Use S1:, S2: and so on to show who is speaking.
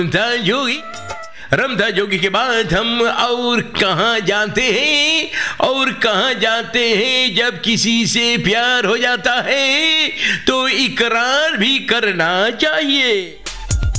S1: रमता जोगी के बाद हम और कहाँ जाते हैं जब किसी से प्यार हो जाता है तो इकरार भी करना चाहिए।